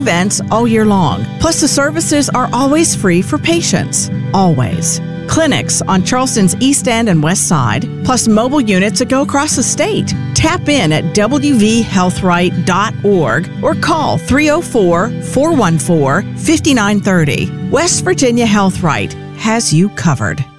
events all year long. Plus, the services are always free for patients. Always. Clinics on Charleston's East End and West Side, plus mobile units that go across the state. Tap in at wvhealthright.org or call 304-414-5930. West Virginia Health Right has you covered.